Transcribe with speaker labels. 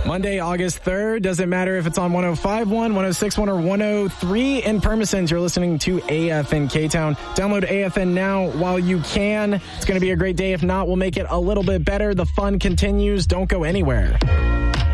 Speaker 1: Monday, August 3rd. Doesn't matter if it's on 105.1, 106.1, or 103 in Permisons. You're listening to AFN K-Town. Download AFN now while you can. It's going to be a great day. If not, we'll make it a little bit better. The fun continues. Don't go anywhere.